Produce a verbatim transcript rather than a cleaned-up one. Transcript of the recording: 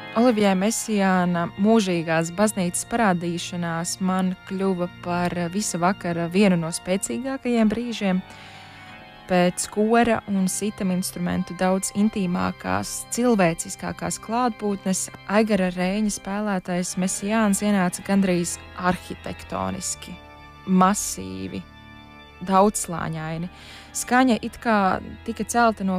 Olivijai Mesijāna mūžīgās baznīcas parādīšanās man kļuva par visa vakara vienu no spēcīgākajiem brīžiem. Pēc kora un sitam instrumentu daudz intīmākās, cilvēciskākās klātbūtnes Aigara Reiņa spēlētais Mesijāns ienāca gandrīz arhitektoniski, masīvi, daudzslāņaini. Skaņa it kā tika celta no